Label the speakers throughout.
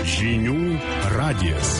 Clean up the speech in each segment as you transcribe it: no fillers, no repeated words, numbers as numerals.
Speaker 1: Žinių radijas.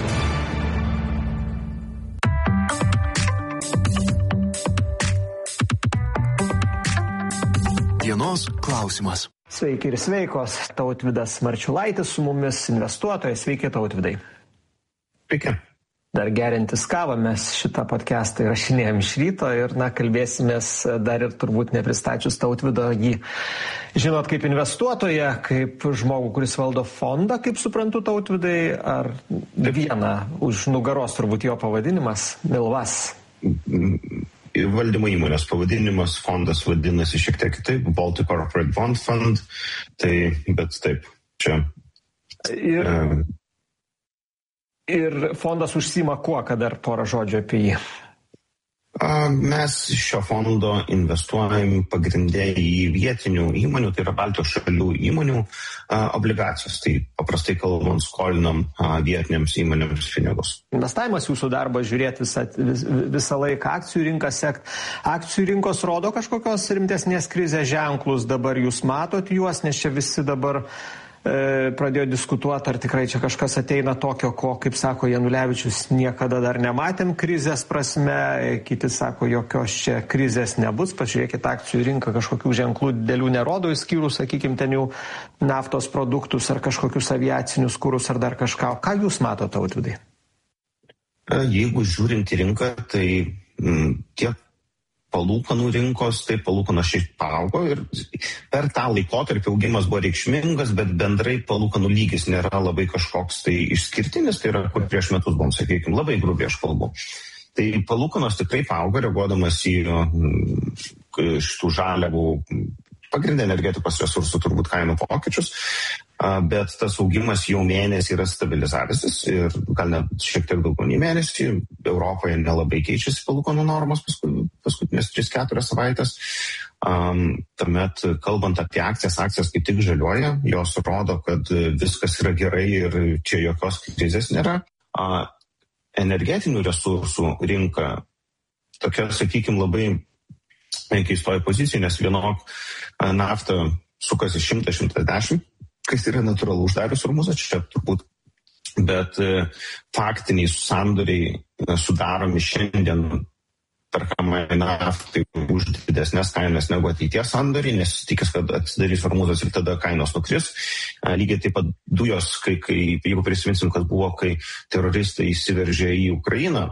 Speaker 1: Dienos klausimas.
Speaker 2: Sveiki ir sveikos. Tautvydas Marčiulaitis su mumis, investuotojas. Sveiki, Tautvidai.
Speaker 3: Sveiki.
Speaker 2: Dar gerintis kavą mes šitą podcastą įrašinėjom iš ryto ir, kalbėsimės dar ir turbūt nepristačius Tautvydo jį. Žinot, kaip investuotoją, kaip žmogų, kuris valdo fondą, kaip suprantu, Tautvydai, ar vieną už nugaros turbūt jo pavadinimas, Milvas?
Speaker 3: Valdymo įmonės pavadinimas, fondas vadinasi šiek tiek kitaip, Baltic Corporate Bond Fund, bet taip, čia.
Speaker 2: Ir fondas užsima kuo, kad dar porą žodžių apie jį?
Speaker 3: Mes šio fondo investuojam pagrindė į vietinių įmonių, tai yra Baltijos šalių įmonių obligacijas. Tai paprastai kalbant, skolinam vietiniams įmonėms pinigus.
Speaker 2: Investavimas jūsų darbas žiūrėti visą laiką akcijų rinką sekt. Akcijų rinkos rodo kažkokios rimtesnės krizės ženklus, dabar jūs matot juos, nes čia visi dabar pradėjo diskutuoti, ar tikrai čia kažkas ateina tokio, ko, kaip sako Janulevičius, niekada dar nematėm krizės prasme, kiti sako, jokios čia krizės nebus, pažiūrėkit, akcijų rinka kažkokių ženklų didelių nerodo, išskyrus, sakykime, ten jau naftos produktus ar kažkokius aviacinius kurus ar dar kažką. Ką jūs matote, Tautvydai?
Speaker 3: Jeigu žiūrint į rinką, tai tiek palūkanų rinkos, tai palūkanos šiaip paaugo ir per tą laikotarpį augimas buvo reikšmingas, bet bendrai palūkanų lygis nėra labai kažkoks tai išskirtinis, tai yra kur prieš metus buvom, sakykime, labai grubiai aš kalbu. Tai palūkanos tikrai paaugo, reaguodamas į šitų žaliavų pagrindinę energetikos resursų turbūt kainų pokyčius, bet tas augimas jau mėnesį yra stabilizavęsis ir gal net šiek tiek daugiau nei mėnesį. Europoje nelabai keičiasi palūkanų normos paskutinės 3-4 savaitės. Tuomet, kalbant apie akcijas kaip tik žaliuoja, jos rodo, kad viskas yra gerai ir čia jokios krizės nėra. Energetinių resursų rinka tokia, sakykime, labai keistoje pozicijoje, nes vienok nafta sukasi 100-110, kas yra natūralu uždarius Hormuzą, čia turbūt, bet faktiniai sandoriai sudaromi šiandien perkamai naftai už didesnės kainas negu ateities sandoriai, nes tikės, kad atsidarys Hormuzas ir tada kainos nukris. Lygiai taip pat dujos, jeigu prisiminsim, kas buvo, kai teroristai įsiveržė į Ukrainą,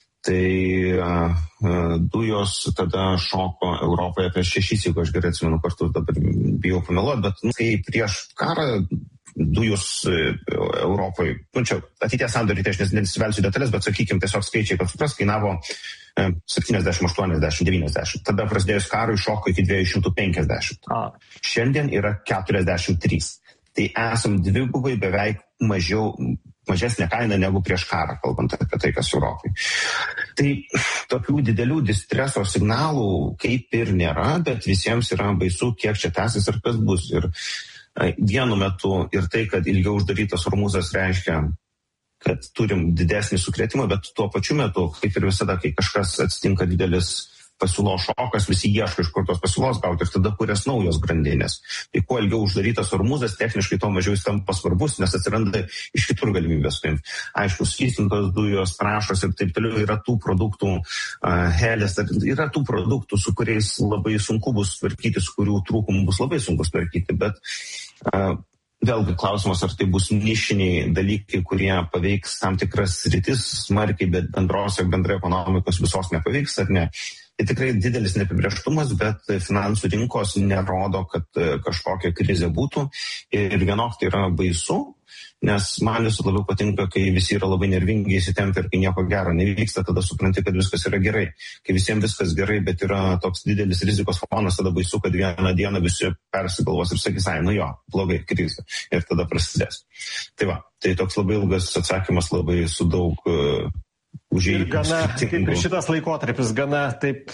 Speaker 3: tai dujos tada šoko Europoje apie 6, jeigu aš gerai atsimenu kartus, dabar bijau pameluoti, bet kai prieš karą dujos Europoje, čia ateities sandoriai, tai aš nesivelsiu detalės, bet sakykime tiesiog skaičiai, kad supras, kainavo 70, 80, 90. Tada prasidėjus karui šoko iki 250. Šiandien yra 43. Tai esam dvigubai beveik mažesnė kaina negu prieš karą, kalbant apie tai, kas Europai. Tai tokių didelių distreso signalų kaip ir nėra, bet visiems yra baisu, kiek čia tęsis ir kas bus. Ir vienu metu ir tai, kad ilgiau uždarytas Hormuzas reiškia, kad turim didesnį sukrėtimą, bet tuo pačiu metu, kaip ir visada, kai kažkas atsitinka didelis pasiūlos šokas, visi ieško iš kur tos pasiūlos gauti ir tada kurias naujos grandinės. Tai kuo ilgiau uždarytas Hormuzas, techniškai to mažiau jis tampa svarbus, nes atsiranda iš kitur galimybės. Aišku, skystintos dujos, trąšos ir taip toliau yra tų produktų, helės, yra tų produktų, su kuriais labai sunku bus tvarkyti, su kurių trūkumų bus labai sunku tvarkyti, bet vėlgi klausimas, ar tai bus nišiniai dalykai, kurie paveiks tam tikras sritis smarkiai, bet bendrai ekonomikos visos nepaveiks ar ne. Tai tikrai didelis neapibrėžtumas, bet finansų rinkos nerodo, kad kažkokia krizė būtų ir vienok tai yra baisu, nes man vis labiau patinka, kai visi yra labai nervingi įsitempę ir kai nieko gero nevyksta, tada supranti, kad viskas yra gerai. Kai visiems viskas gerai, bet yra toks didelis rizikos fonas, tada baisu, kad vieną dieną visi persigalvos ir sakys, blogai, krizė ir tada prasidės. Tai toks labai ilgas atsakymas, labai su daug
Speaker 2: Ir gana, kaip ir šitas laikotarpis, gana taip,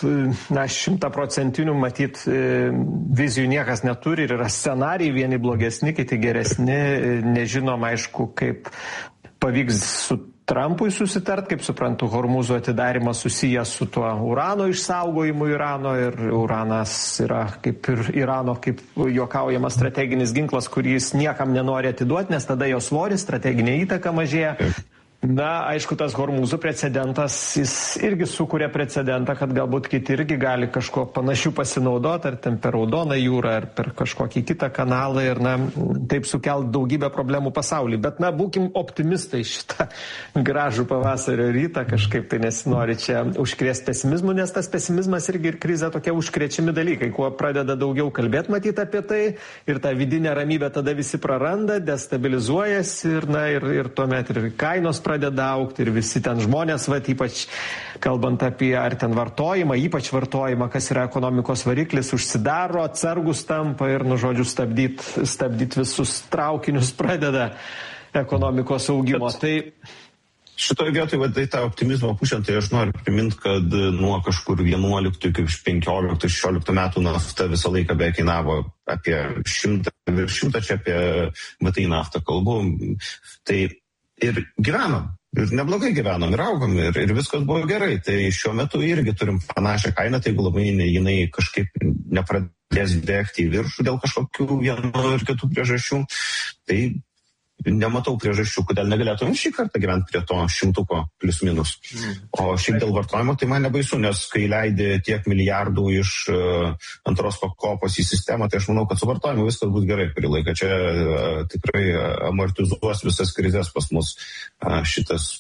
Speaker 2: 100% matyt, vizijų niekas neturi ir yra scenarijai, vieni blogesni, kiti geresni, nežinom, aišku, kaip pavyks su Trumpui susitart, kaip suprantu, Hormūzo atidarimas susijęs su tuo urano išsaugojimu Irano ir uranas yra kaip ir Irano, kaip juokaujama, strateginis ginklas, kurį jis niekam nenori atiduoti, nes tada jo svoris, strateginė įtaka mažėja. Na, aišku, tas Hormūzo precedentas, jis irgi sukuria precedentą, kad galbūt kiti irgi gali kažko panašių pasinaudoti, ar ten per Raudoną jūrą, ar per kažkokį kitą kanalą ir, na, taip sukelt daugybę problemų pasaulyje. Bet, na, būkim optimistai šitą gražų pavasario rytą, kažkaip tai nesinori čia užkrėsti pesimizmų, nes tas pesimizmas irgi ir krizė tokie užkrečiami dalykai, kuo pradeda daugiau kalbėti matyti apie tai ir tą vidinę ramybę tada visi praranda, destabilizuojasi ir, na, ir tuomet ir kainos pradeda augti ir visi ten žmonės, vat, ypač kalbant apie ar ten vartojimą, ypač vartojimą, kas yra ekonomikos variklis, užsidaro, atsargus tampa ir, nu, žodžiu, stabdyt visus traukinius pradeda ekonomikos augimo. Tai
Speaker 3: šitoje vietoje, vadai, tą optimizmą pušiant, tai aš noriu priminti, kad nuo kažkur 11 iki 15-16 metų nafta visą laiką beveik kainavo apie 100, čia apie matai naftą kalbu. Tai ir gyvenom, ir neblogai gyvenom, ir augom, ir viskas buvo gerai. Tai šiuo metu irgi turim panašią kainą, tai jeigu labai jinai kažkaip nepradės bėgti į viršų dėl kažkokių vienų ir kitų priežasčių, tai nematau priežasčių, kodėl negalėtum šį kartą gyventi prie to 100 plius minus. O šiaip dėl vartojimo tai man nebaisu, nes kai leidė tiek milijardų iš antros pakopos į sistemą, tai aš manau, kad su vartojimu viskas bus gerai kurį laiką. Čia tikrai amortizuos visas krizės pas mus šitas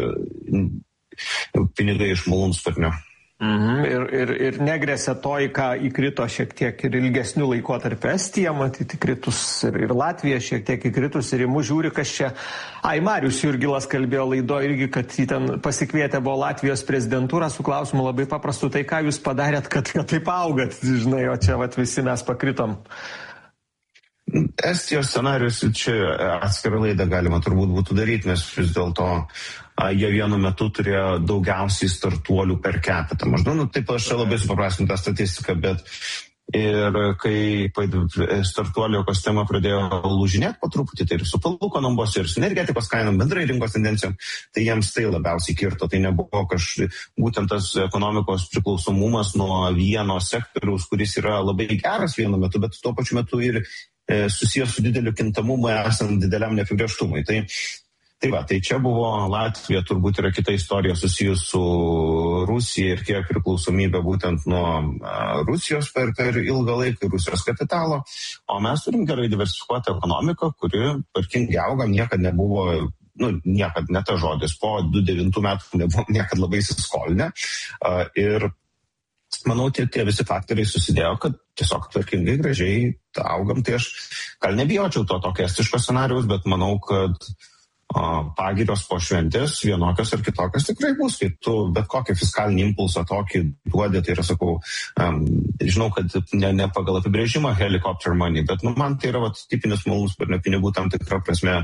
Speaker 3: pinigai iš malūnsparnio.
Speaker 2: Ir negrėsia to, į ką įkrito šiek tiek ir ilgesnių laikotarpių Estija, matyti kritus, ir Latvija šiek tiek įkritus, ir į mus žiūri, kas čia. Marius Jurgilas kalbėjo laido irgi, kad jį ten pasikvietė buvo Latvijos prezidentūrą su klausimu labai paprastu, tai ką jūs padarėt, kad taip augat, žinai, o čia vat visi mes pakritom.
Speaker 3: Estijos scenarius, čia atskirą laidą galima turbūt būtų daryti, nes vis dėlto jie vienu metu turėjo daugiausiai startuolių per capita. Maždaug, taip aš čia labai supaprastinu tą statistiką, bet ir kai startuolių ekosistema pradėjo lūžinėti po truputį, tai ir su palūkanom buvo, ir su energetikos kainom, bendrai rinkos tendencijom, tai jiems tai labiausiai kirto. Tai nebuvo būtent tas ekonomikos priklausomumas nuo vieno sektoriaus, kuris yra labai geras vienu metu, bet tuo pačiu metu ir susijęs su dideliu kintamumu esant dideliam neapibrėžtumui. Tai čia buvo Latvija, turbūt yra kita istorija susijus su Rusija ir kiek priklausomybė būtent nuo Rusijos per ilgą laiką, Rusijos kapitalo. O mes turim gerai diversifikuotą ekonomiką, kuri tvarkingai auga, niekad nebuvo, niekad ne ta žodis, po 2009 metų nebuvo niekad labai įsiskolinę. Ir manau, tie visi faktoriai susidėjo, kad tiesiog tvarkingai, gražiai augam. Tai aš gal nebijočiau to tokio estiško scenarijaus, bet manau, kad pagirios po šventės vienokios ar kitokios tikrai bus, kai tu bet kokį fiskalinį impulsą tokį duodi, tai yra, sakau, žinau, kad ne pagal apibrėžimą helicopter money, bet man tai yra tipinis malūnsparnio pinigų tam tikra prasme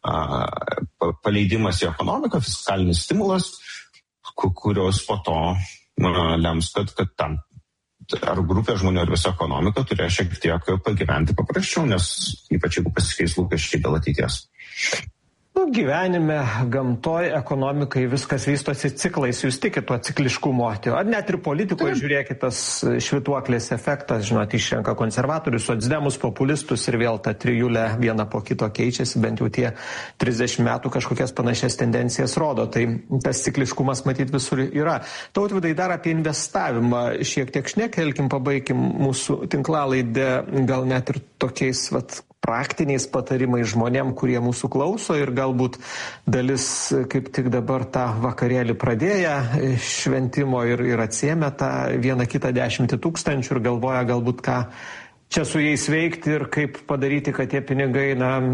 Speaker 3: paleidimas į ekonomiką, fiskalinis stimulas, kurios po to lems, kad tam ar grupė žmonių, ar visa ekonomika turėjo šiek tiek pagyventi paprasčiau, nes ypač jeigu pasikeis lūkesčiai dėl ateities.
Speaker 2: Gyvenime, gamtoj, ekonomikai viskas vystosi ciklais, jūs tikit tuo cikliškumo. Ar net ir politikoje žiūrėkit tas švytuoklės efektas, žinot, išrenka konservatorius, socdemus, populistus ir vėl ta trijulė viena po kito keičiasi, bent jau tie 30 metų kažkokias panašias tendencijas rodo. Tai tas cikliškumas matyt visur yra. Tautvydai, dar apie investavimą šiek tiek šnektelkim, pabaigim mūsų tinklalaidę, gal net ir tokiais praktiniais patarimais žmonėm, kurie mūsų klauso ir galbūt dalis kaip tik dabar tą vakarėlį pradėję šventimo ir atsiėmė tą 1-10 tūkstančių ir galvoja galbūt ką čia su jais veikti ir kaip padaryti, kad tie pinigai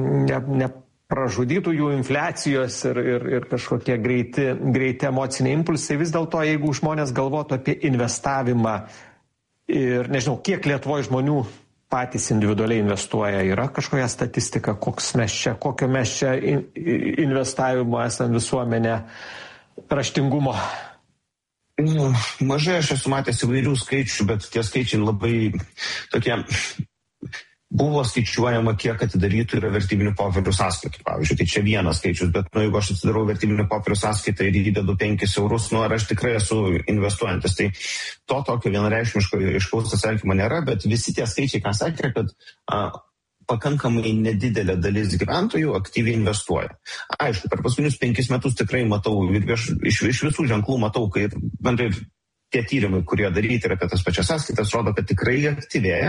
Speaker 2: nepražudytų jų infliacijos ir kažkokie greiti emociniai impulsai. Vis dėlto, jeigu žmonės galvotų apie investavimą ir nežinau, kiek Lietuvoje žmonių patys individualiai investuoja, yra kažkokia statistika, kokio mes čia investavimo esam visuomenė raštingumo?
Speaker 3: Mažai aš esu matęs įvairių skaičių, bet tie skaičiai labai tokie buvo skaičiuojama, kiek atidarytų yra vertybinių popierių sąskaitų. Pavyzdžiui, tai čia vienas skaičius, bet jeigu aš atsidarau vertybinių popierių sąskaitą ir įdedu 5 eurus, ar aš tikrai esu investuojantis. Tai to tokio vienareikšmiško aiškaus atsakymo nėra, bet visi tie skaičiai, ką sakė, kad pakankamai nedidelė dalis gyventojų aktyviai investuoja. Aišku, per paskutinius 5 metus tikrai matau, iš visų ženklų matau, kai bendrai tie tyrimai, kurie daryti ir apie tas pačias sąskaitas, rodo, kad tikrai aktyvėja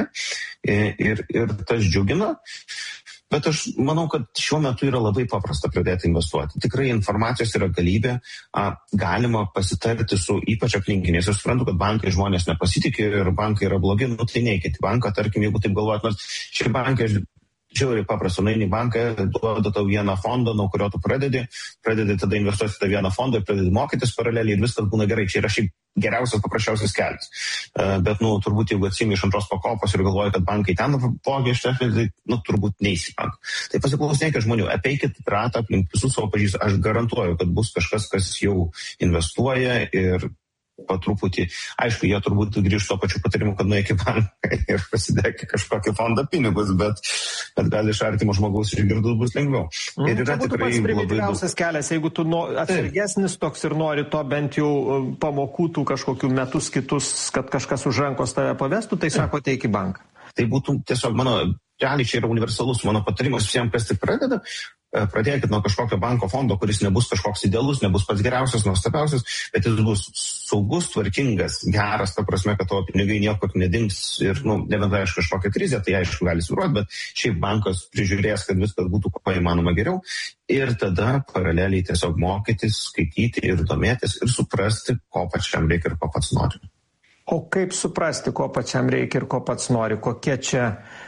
Speaker 3: ir tas džiugina. Bet aš manau, kad šiuo metu yra labai paprasta pradėti investuoti. Tikrai informacijos yra galybė, galima pasitarti su ypač aplinkiniais. Aš suprantu, kad bankai žmonės nepasitikė ir bankai yra blogi, tai neikit į banką, tarkim, jeigu taip galvojat, nors šie bankai žiauriai paprasta, nueini į banką, duoda tau vieną fondą, nuo kurio tu pradedi tada investuoti tą vieną fondą ir pradedi mokytis paraleliai ir viskas būna gerai. Čia yra šiaip geriausias, paprasčiausias kelias. Bet, turbūt, jeigu atsimi iš antros pakopos ir galvoji, kad bankai ten vogė iš tavęs, tai, turbūt neisi į banką. Tai pasiklausykite žmonių, apeikit ratą aplink visus savo pažįstus. Aš garantuoju, kad bus kažkas, kas jau investuoja ir po truputį, aišku, jie turbūt grįžtų to pačiu patarimu, kad nueik į banką ir pasidėk kažkokį fondą pinigus, bet gal iš artimo žmogaus išgirdus bus lengviau. Ir yra tikrai
Speaker 2: pats primityviausias kelias, jeigu tu atsargesnis toks ir nori to bent jau pamokų tų kažkokių metus kitus, kad kažkas už rankos tave pavestų, tai sako, teik į banką.
Speaker 3: Tai būtų tiesiog realiai čia yra universalus mano patarimas visiems, kas tik pradeda. Pradėkit nuo kažkokio banko fondo, kuris nebus kažkoks idealus, nebus pats geriausias, nuostabiausias, bet jis bus saugus, tvarkingas, geras, ta prasme, kad tavo pinigai niekur nedings ir, nebent aišku, kažkokia krizė, tai aišku gali svyruoti, bet šiaip bankas prižiūrės, kad viskas būtų kuo įmanoma geriau ir tada paraleliai tiesiog mokytis, skaityti ir domėtis ir suprasti, ko pačiam reikia ir ko pats nori.
Speaker 2: O kaip suprasti, ko pačiam reikia ir ko pats nori? Kokie čia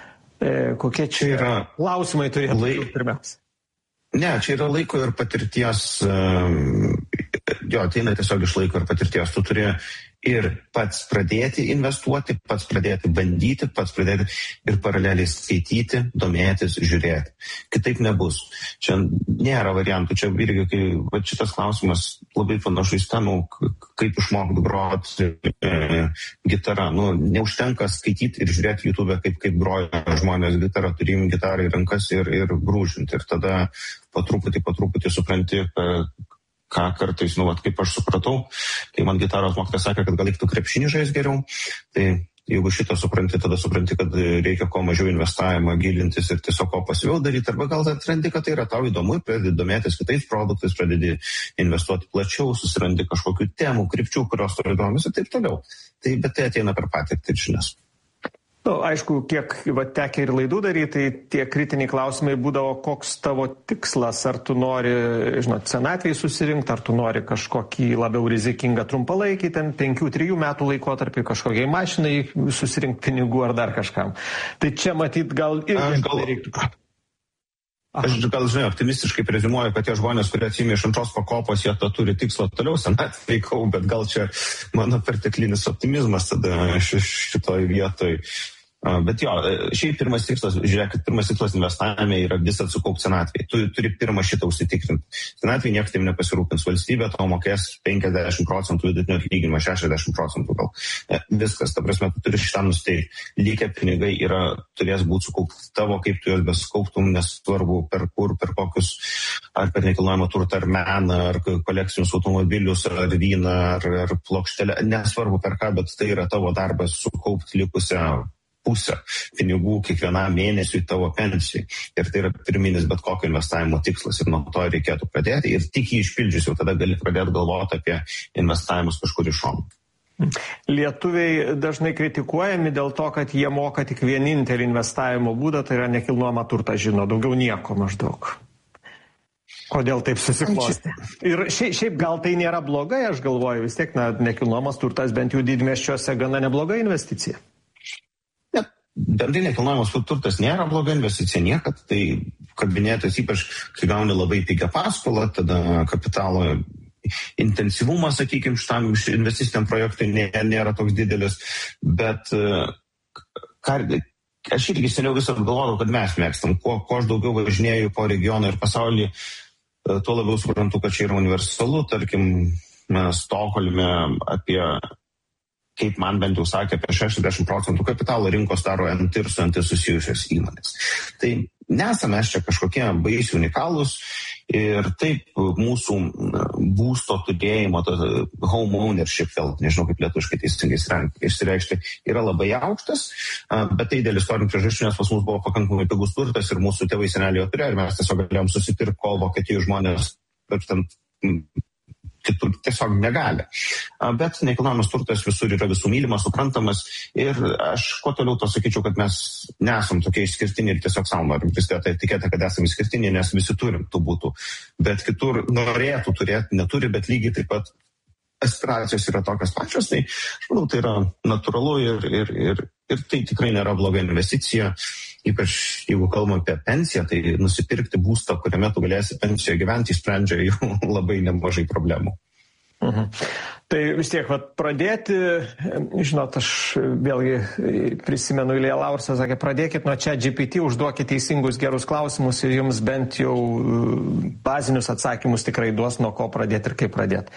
Speaker 2: yra klausimai turėtų būti pirmiausia?
Speaker 3: Ne, čia yra laiko ir patirties, ateina tiesiog iš laiko ir patirties. Tu turi ir pats pradėti investuoti, pats pradėti bandyti, pats pradėti ir paraleliai skaityti, domėtis, žiūrėti. Kitaip nebus. Čia nėra variantų. Čia irgi, kai šitas klausimas labai panašus ten, kaip išmokti groti gitarą. Neužtenka skaityti ir žiūrėti YouTube, kaip groja žmonės gitarą, turim gitarą į rankas ir grūžinti. Ir tada po truputį supranti, ką kartais, kaip aš supratau, kai man gitaros mokytojas sakė, kad gal reiktų krepšinį žaisti geriau, tai jeigu šitą supranti, tada supranti, kad reikia kuo mažiau investavimą, gilintis ir tiesiog ko pasyviau daryti, arba gal atrandi, kad tai yra tau įdomu, pradedi domėtis kitais produktais, pradedi investuoti plačiau, susirandi kažkokių temų, krypčių, kurios turi įdomios ir taip toliau. Bet tai ateina per patirtį ir žinias.
Speaker 2: Aišku, kiek tekę ir laidų daryti, tai tie kritiniai klausimai būdavo, koks tavo tikslas, ar tu nori, senatvėj susirinkti, ar tu nori kažkokį labiau rizikingą trumpalaikį, 5-3 metų laikotarpį kažkokiai mašinai susirinkti pinigų ar dar kažkam. Tai čia matyt gal ir reiktų.
Speaker 3: Aš gal, optimistiškai prezimuoju, kad tie žmonės, kurie atsimi iš antros pakopos, jie to turi tikslą toliau senatvėj, bet gal čia mano perteklinis optimizmas tada šitoj vietoj. Bet šiaip pirmas tikslas investavime yra visą sukaupti senatvėj. Tu turi pirmą šitą užsitikrinti. Senatvėj niekas taip nepasirūpins. Valstybė tau mokės 50% vidutinio atlyginimo, 60% gal. Viskas, ta prasme, tu turi šitą nusteikti. Likę pinigai turės būti sukaupti tavo, kaip tu juos besukauptum, nesvarbu per kur, per kokius, ar per nekilnojamą turtą, ar meną, ar kolekcinius automobilius, ar vyną, ar plokštelę. Nesvarbu per ką, bet tai yra tavo darbas sukaupti likusią pusę pinigų kiekvienam mėnesiui tavo pensijai. Ir tai yra pirminis bet kokio investavimo tikslas ir nuo to reikėtų pradėti. Ir tik jį išpildžius jau tada gali pradėti galvoti apie investavimus kažkur iš šono.
Speaker 2: Lietuviai dažnai kritikuojami dėl to, kad jie moka tik vienintelį investavimo būdą, tai yra nekilnojamą turtą žino, daugiau nieko maždaug. Kodėl taip susiklostė? Ir šiaip gal tai nėra blogai, aš galvoju, vis tiek nekilnojamas turtas bent jau didmiesčiuose gana nebloga investicija.
Speaker 3: Bendrai nekilnojamas turtas nėra bloga investicija niekad, tai kabinėtas ypač, kai gauni labai pigią paskolą, tada kapitalo intensyvumas, sakykime, šitam investiciniam projektui nėra toks didelis, bet aš irgi seniau visą galvojau, kad mes mėgstam, kuo aš daugiau važinėju po regioną ir pasaulį, tuo labiau suprantu, kad čia yra universalu, tarkim, Stokholme apie kaip man bent jau sakė, apie 60% kapitalo rinkos daro NT ir su NT susijusios įmonės. Tai nesame mes čia kažkokie baisiai unikalūs ir taip mūsų būsto turėjimo, home ownership, nežinau kaip lietuviškai teisingai išsireikšti, yra labai aukštas, bet tai dėl istorinių priežasčių, nes pas mus buvo pakankamai pigus turtas ir mūsų tėvai seneliai jo turėjo ir mes tiesiog galėjom susipirkti, kol Vokietijos žmonės kitur tiesiog negali. Bet nekilnojamas turtas visur yra visų mylimas, suprantamas ir aš kuo toliau to sakyčiau, kad mes nesam tokie išskirtiniai ir tiesiog savo norim prisidėti etiketę, kad esame išskirtiniai, nes visi turim tų būtų. Bet kitur norėtų turėti, neturi, bet lygiai taip pat aspiracijos yra tokios pačios, tai aš manau, tai yra natūralu ir tai tikrai nėra bloga investicija. Ypač jeigu kalbam apie pensiją, tai nusipirkti būstą, kuriame tu galėsi pensijoje gyventi, išsprendžia jau labai nemažai problemų.
Speaker 2: Tai vis tiek pradėti, žinot, aš vėlgi prisimenu Ilja Laursas, sakė, pradėkit nuo ChatGPT, užduokit teisingus gerus klausimus ir jums bent jau bazinius atsakymus tikrai duos, nuo ko pradėti ir kaip pradėti.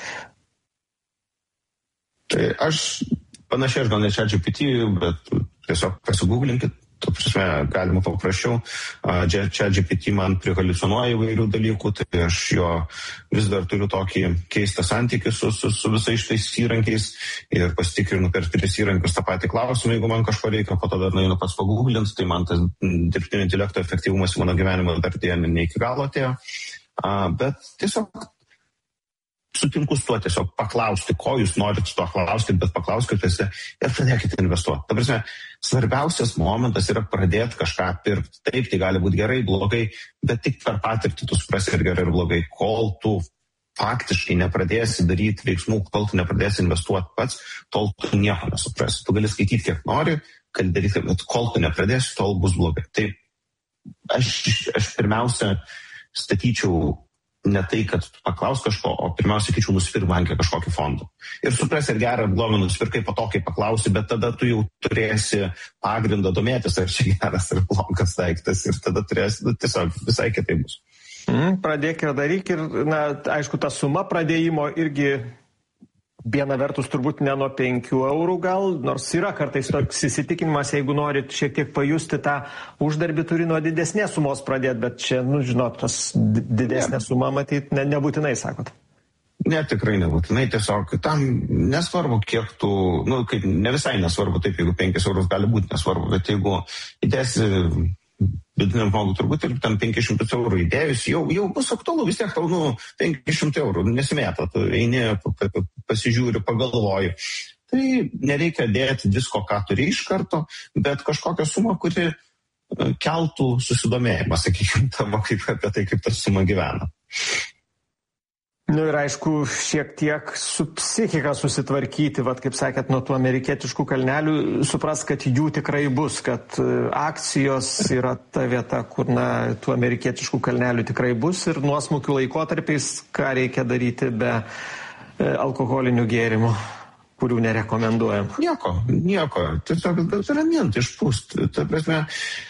Speaker 3: Tai aš panašiai, aš gal ne ChatGPT, bet tiesiog pasigūglinkit. Tu prasme, galima paprasčiau. ChatGPT man prihaliucionuoja įvairių dalykų, tai aš jo vis dar turiu tokį keistą santykį su visais šitais įrankiais ir pasitikrinu per 3 įrankius tą patį klausimą, jeigu man kažko reikia, po to dar nueinu pats pagūglint, tai man tas dirbtinio intelekto efektyvumas į mano gyvenimą dar ne iki galo atėjo. Bet tiesiog sutinku su tuo, tiesiog paklausti, ko jūs norit su to klauskit, bet paklauskit ir pradėkite investuoti. Ta prasme, svarbiausias momentas yra pradėti kažką pirkti. Taip, tai gali būti gerai, blogai, bet tik per patirtį tu suprasi ir gerai ir blogai. Kol tu faktiškai nepradėsi daryti veiksmų, kol tu nepradėsi investuoti pats, tol tu nieko nesuprasi. Tu gali skaityti kiek nori, gali daryti, bet kol tu nepradėsi, tol bus blogai. Tai aš pirmiausia statyčiau ne tai, kad paklaus kažko, o pirmiausia, sakyčiau, nusipirk banke kažkokį fondą. Ir suprasi, ar gerą ar blogą nusipirkai, po to, kai paklausi, bet tada tu jau turėsi pagrindą domėtis, ar čia geras ar blogas daiktas, ir tada turėsi, tiesiog visai kitaip bus.
Speaker 2: Pradėk ir daryk, ir, aišku, ta suma pradėjimo irgi viena vertus turbūt ne nuo 5 eurų gal, nors yra kartais toks įsitikinimas, jeigu norit šiek tiek pajusti tą uždarbį, turi nuo didesnės sumos pradėti, bet čia, žinot, tas didesnė suma matyti nebūtinai, sakot.
Speaker 3: Ne, tikrai nebūtinai, tiesiog tam nesvarbu, kiek tu, kaip ne visai nesvarbu, taip, jeigu 5 eurus gali būti nesvarbu, bet jeigu įdėsi vidiniam žmogui turbūt ir tam 500 eurų įdėjus, jau bus aktualu, vis tiek tau 500 eurų nesimėta, tu eini, pasižiūri, pagalvoji. Tai nereikia dėti visko, ką turi iš karto, bet kažkokią sumą, kuri keltų susidomėjimą, sakykime, tavo kaip apie tai, kaip ta suma gyvena.
Speaker 2: Ir aišku, šiek tiek su psichika susitvarkyti, kaip sakėt, nuo tų amerikietiškų kalnelių, supras, kad jų tikrai bus, kad akcijos yra ta vieta, kur tų amerikietiškų kalnelių tikrai bus ir nuosmukių laikotarpiais, ką reikia daryti be alkoholinių gėrimų, kurių nerekomenduojam.
Speaker 3: Nieko, tiesiog ramint, išpūst. Ta prasme,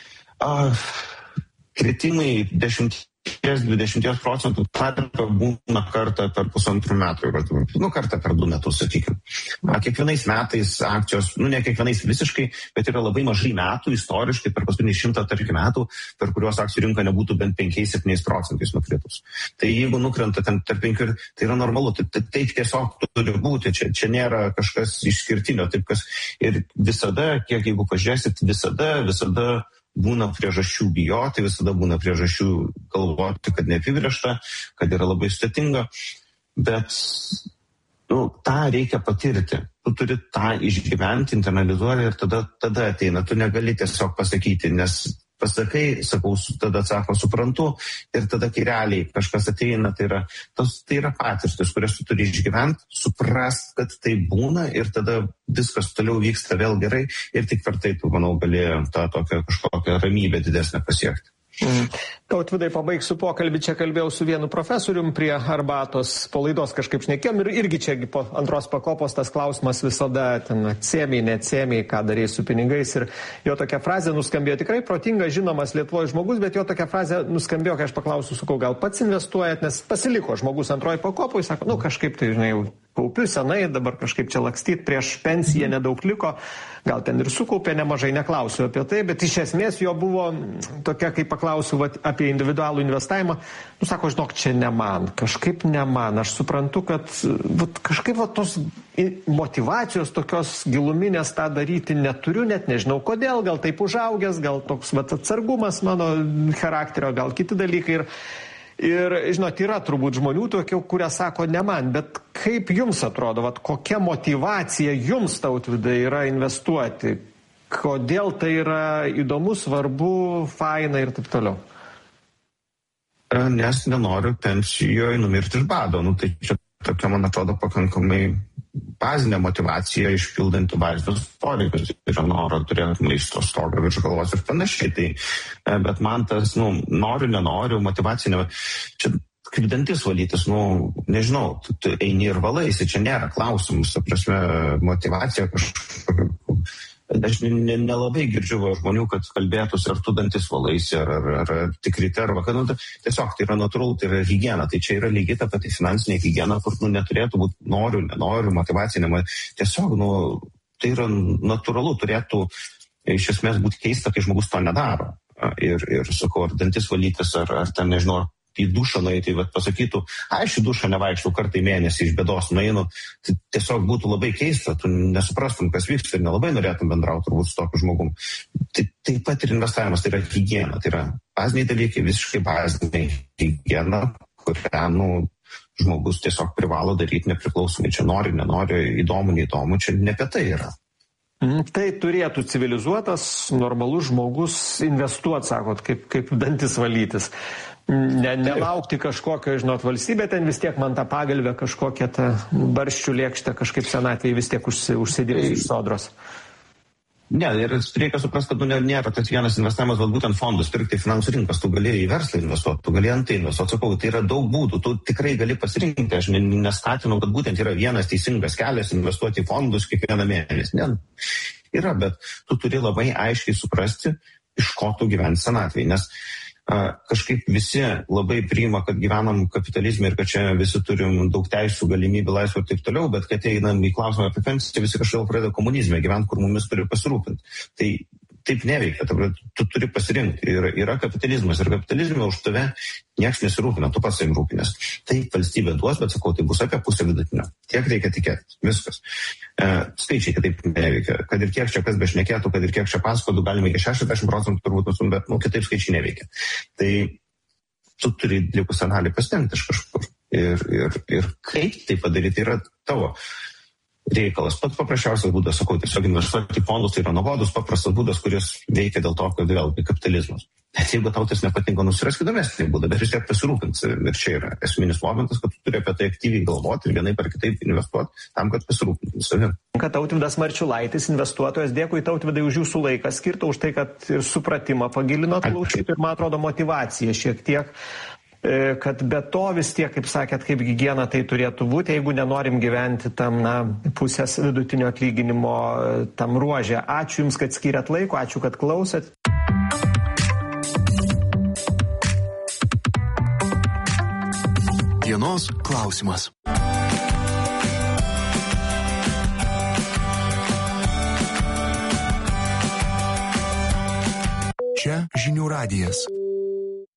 Speaker 3: kritimai 10-20% tarp būna kartą per 1,5 metų, kartą per 2 metus, sakykime. Kiekvienais metais akcijos, ne kiekvienais visiškai, bet yra labai mažai metų istoriškai per paskutinius 100 metų, per kuriuos akcijų rinka nebūtų bent 5-7% nukritus. Tai jeigu nukrenta ten tarp 5, tai yra normalu, tai tiesiog turi būti, čia nėra kažkas išskirtinio, taip kas ir visada, kiek jeigu pažiūrėsit, visada būna priežasčių bijoti, visada būna priežasčių galvoti, kad neapibrėžta, kad yra labai sudėtinga, bet tą reikia patirti. Tu turi tą išgyventi, internalizuoti ir tada ateina. Tu negali tiesiog pasakyti, nes pasakai, sakau, tada atsako, suprantu, ir tada, kai realiai kažkas ateina, tai yra patirtis, kurias tu turi išgyventi, suprast, kad tai būna ir tada viskas toliau vyksta vėl gerai ir tik per tai tu, manau, gali tą tokią kažkokią ramybę didesnę pasiekti.
Speaker 2: Tautvydai, pabaigsiu pokalbį, čia kalbėjau su vienu profesorium prie arbatos, po laidos kažkaip šnekėjom ir irgi čia po antros pakopos tas klausimas visada ten atsėmiai, neatsėmiai, ką darei su pinigais ir jo tokia frazė nuskambėjo tikrai protingas, žinomas Lietuvoje žmogus, bet jo tokia frazė nuskambėjo, kai aš paklausiu, sakau, gal pats investuojat, nes pasiliko žmogus antroji pakopoj, sako, kažkaip tai, žinai, jau kaupiu senai, dabar kažkaip čia lakstyt, prieš pensiją nedaug liko, gal ten ir sukaupė nemažai, neklausiu apie tai, bet iš esmės jo buvo tokia, kai paklausiu apie individualų investavimą, sako, žinok, čia ne man, kažkaip ne man, aš suprantu, kad kažkaip tos motyvacijos tokios giluminės tą daryti neturiu, net nežinau kodėl, gal taip užaugęs, gal toks atsargumas mano charakterio, gal kiti dalykai ir žinot, yra turbūt žmonių tokių, kurie sako ne man, bet kaip jums atrodo, kokia motyvacija jums, Tautvydai, yra investuoti? Kodėl tai yra įdomu, svarbu, faina ir taip toliau?
Speaker 3: Nes nenoriu pensijoje numirti iš bado. Tai čia tokia, man atrodo, pakankamai bazinė motyvacija išpildanti bazinius poreikius. Tai yra noro turėti maisto, stogą virš galvos ir panašiai. Bet man tas, noriu, nenoriu, motyvacija, čia kaip dantis valytis, nežinau, tu eini ir valaisi, čia nėra klausimus, prasme, motyvacija kažkokia. Aš nelabai girdžiu žmonių, kad kalbėtųsi, ar tu dantis valaisi, ar tik ryte, ar vakar. Tiesiog tai yra natūralu, tai yra higiena. Tai čia yra lygiai ta pati finansinė higiena, kur neturėtų būti noriu, nenoriu, motyvacija. Tiesiog, tai yra natūralu, turėtų iš esmės būti keista, kai žmogus to nedaro. Ir sakau, ar dantis valytis, ar ten, nežinau, į dušą nueiti, tai pasakytų, aš į dušą nevaikščiau kartą į mėnesį, iš bėdos nueinu, tai tiesiog būtų labai keista, tu nesuprastum, kas vyksta ir nelabai norėtum bendrauti turbūt su tokiu žmogum. Taip pat ir investavimas, tai yra higiena, tai yra baziniai dalykai, visiškai baziniai higiena, kurią, žmogus tiesiog privalo daryti nepriklausomai, čia nori, nenori, įdomu, neįdomu, čia ne apie tai yra.
Speaker 2: Tai turėtų civilizuotas, normalus žmogus investuoti, sakot, kaip dantis valytis. Nelaukti kažkokio, žinot, valstybė ten vis tiek man tą pagalbę kažkokią tą barščių lėkštę kažkaip senatvėje vis tiek užsidirbs iš sodros.
Speaker 3: Ne, ir reikia suprasti, kad nėra tas vienas investavimas, bet būtent fondus pirkti finansų rinkas, tu gali į verslą investuoti, tu gali ant tai investuoti, sakau, tai yra daug būdų, tu tikrai gali pasirinkti, aš neskatinu, kad būtent yra vienas teisingas kelias investuoti į fondus kiekvieną mėnesį. Ne, yra, bet tu turi labai aiškiai suprasti, iš ko tu gyventi senatvėje, nes kažkaip visi labai priima, kad gyvenam kapitalizme ir kad čia visi turim daug teisų, galimybių, laisvų ir taip toliau, bet kad einam į klausimą apie pensiją, visi kažkaip pradeda komunizme gyventi, kur mumis turi pasirūpinti. Tai taip neveikia, tu turi pasirinkti. Yra kapitalizmas ir kapitalizme už tave nieks nesirūpina, tu pats savim rūpinės. Taip valstybė duos, bet sakau, tai bus apie pusę vidutinio. Tiek reikia tikėti, viskas. Skaičiai kitaip neveikia. Kad ir kiek čia kas bešnekėtų, kad ir kiek čia paskotų, galima iki 60% turbūt nusum, bet kitaip skaičiai neveikia. Tai tu turi likusią dalį pasitengti iš kažkur. Ir kaip tai padaryti yra tavo reikalas. Pats paprasčiausias būdas, sakau, tiesiog investuoti į fondus, tai yra nuobodus, paprastas būdas, kuris veikia dėl to, kad vėlgi kapitalizmas. Bet jeigu tau tas nepatinka, nusirask įdomesnį būdą, bet vis tiek pasirūpins. Ir čia yra esminis momentas, kad tu turi apie tai aktyviai galvoti ir vienaip ar kitaip investuoti tam, kad pasirūpintum savim.
Speaker 2: Tautvydas Marčiulaitis, investuotojas, dėkui Tautvydai už jūsų laiką skirtą, už tai, kad ir supratimą pagilinot klausytojų ir, man atrodo, motyvaciją šiek tiek. Kad be to vis tiek, kaip sakėt, kaip higiena tai turėtų būti, jeigu nenorim gyventi tam, pusės vidutinio atlyginimo tam ruožė. Ačiū Jums, kad skyrėt laiko, ačiū, kad klausėt.
Speaker 1: Dienos klausimas. Čia Žinių radijas.